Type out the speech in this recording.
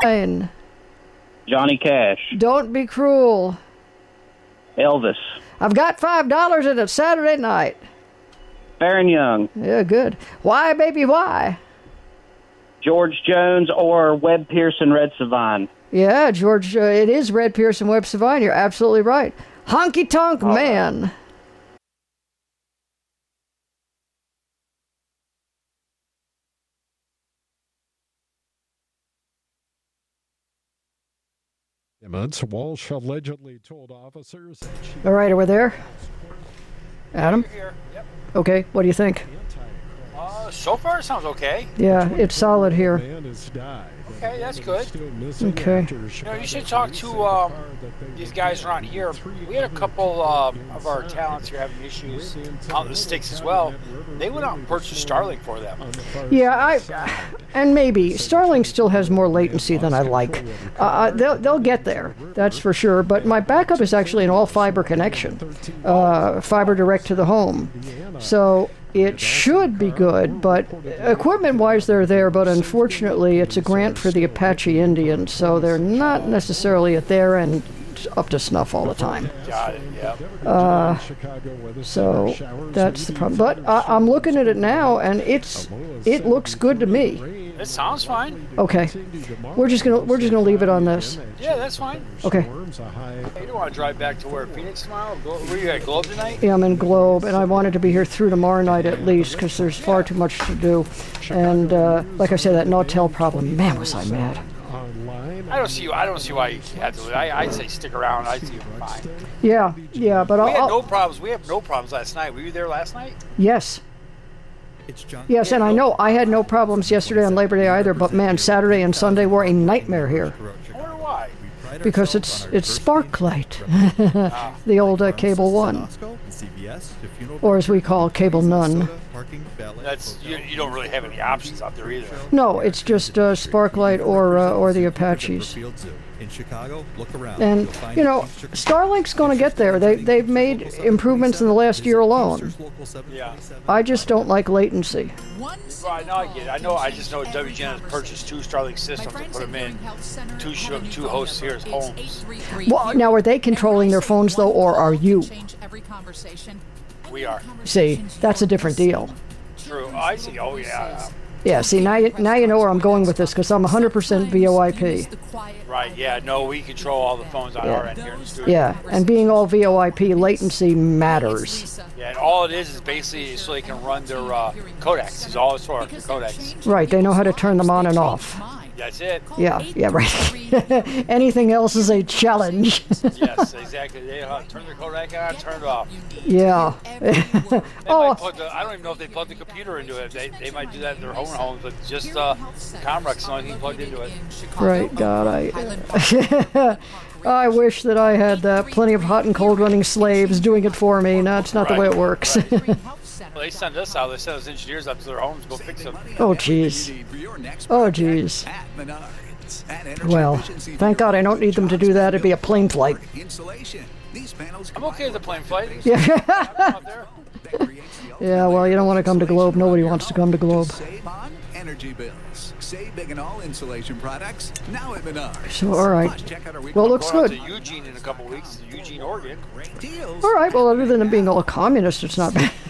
Fine. Johnny Cash. Don't be cruel. Elvis. I've got $5 and it's Saturday night. Fair and Young. Yeah, good. Why, baby, why? George Jones or Webb Pearson, Red Savine. Yeah, George, it is Red Pearson, Webb Savine. You're absolutely right. Honky Tonk Man. Walsh allegedly told officers that she... All right, are we there? Adam? Here. Yep. Okay, what do you think? So far it sounds okay. Yeah, it's solid here. Man has died. Okay, that's good. Okay. You should talk to these guys around here. We had a couple of our talents here having issues out in the sticks as well. They went out and purchased Starlink for them. Yeah, and maybe Starlink still has more latency than I like. They'll get there, that's for sure. But my backup is actually an all-fiber connection, fiber direct to the home. So it should be good, but equipment-wise they're there, but unfortunately it's a grant for the Apache Indians, so they're not necessarily at their end up to snuff all the time. Got it, yeah. So that's the problem. But I'm looking at it now, and it looks good to me. It sounds fine. Okay, we're just gonna leave it on this. Yeah, that's fine. Okay. Hey, you don't want to drive back to where Phoenix tomorrow? Were you at Globe tonight? Yeah, I'm in Globe, and I wanted to be here through tomorrow night at least, because there's far too much to do. And like I said, that Nautel problem, man, was I mad. I don't see why you had to. I'd say stick around. I'd see you fine. Yeah, but we had no problems. We had no problems last night. Were you there last night? Yes. Yes, and I know I had no problems yesterday on Labor Day either, but man, Saturday and Sunday were a nightmare here. I wonder why. Because it's Sparklight, the old Cable One, or as we call Cable None. That's you don't really have any options out there either. No, it's just Sparklight or the Apaches. In Chicago, look around. And you know, Starlink's going to get there. They've made improvements in the last year alone. Yeah. I just don't like latency. Well, I know I get it. I just know WGN has purchased 2 Starlink systems and put them in two hosts here as homes. Well, now are they controlling their phones though, or are you? We are. See, that's a different deal. True. I see. Oh yeah. Yeah, see, now you know where I'm going with this, because I'm 100% VoIP. Right, yeah, no, we control all the phones on our end here in the studio. Yeah, and being all VoIP, latency matters. Yeah, and all it is basically so they can run their codecs. It's all it's for, their codecs. Right, they know how to turn them on and off. That's it. Yeah, right. Anything else is a challenge. Yes, exactly. They turn their codec on, turn it off. Yeah. I don't even know if they plug the computer into it. They might do that in their own homes, but just Comrec's the only thing plugged into it. Right, God, I wish that I had plenty of hot and cold running slaves doing it for me. No, it's not the way it works. Right. Well, they send us out. They send us engineers up to their homes to go fix them. Oh, jeez. Oh, jeez. Well, thank God I don't need them to do that. It'd be a plane flight. I'm okay with the plane flight. Yeah. Yeah, well, you don't want to come to Globe. Nobody wants to come to Globe. Save on energy bills. Save big and all insulation products. Now at Menards. So, all right. Well, it looks good. To Eugene in a couple weeks. Eugene, Oregon. Great deals. All right. Well, other than it being all communist, it's not bad.